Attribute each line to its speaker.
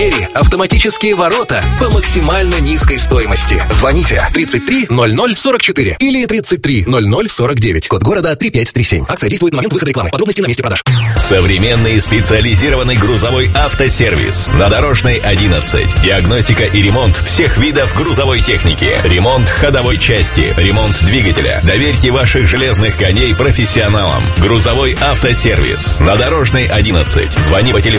Speaker 1: Автоматические ворота по максимально низкой стоимости. Звоните 33 00 44 или 33 00 49. Код города 3537. Акция действует на момент выхода рекламы. Подробности на месте продаж.
Speaker 2: Современный специализированный грузовой автосервис на Дорожной 11. Диагностика и ремонт всех видов грузовой техники. Ремонт ходовой части. Ремонт двигателя. Доверьте ваших железных коней профессионалам. Грузовой автосервис на Дорожной 11. Звони по телефону